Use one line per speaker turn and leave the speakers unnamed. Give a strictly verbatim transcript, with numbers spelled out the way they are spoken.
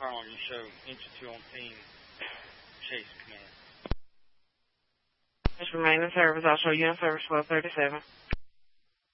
Carlin, you show inch or two on team chase command.
Just remain in service. I'll show you in service twelve thirty-seven.